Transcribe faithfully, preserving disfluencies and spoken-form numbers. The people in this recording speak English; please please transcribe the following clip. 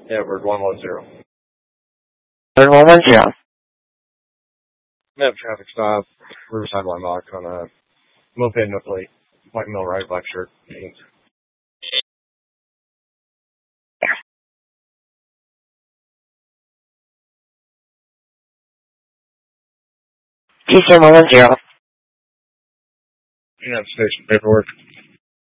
Yeah, we're one one zero. Bird one one zero. Map traffic stop, Riverside Limelock on a moped no plate. Black mill right, black shirt. Jeans. T C M one one zero. You have station paperwork.